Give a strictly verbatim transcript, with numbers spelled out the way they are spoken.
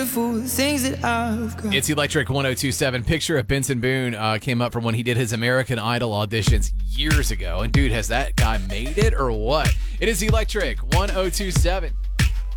beautiful things that I've got. It's Electric one oh two seven. Picture of Benson Boone uh, came up from when he did his American Idol auditions years ago. And dude, has that guy made it or what? It is Electric one oh two seven.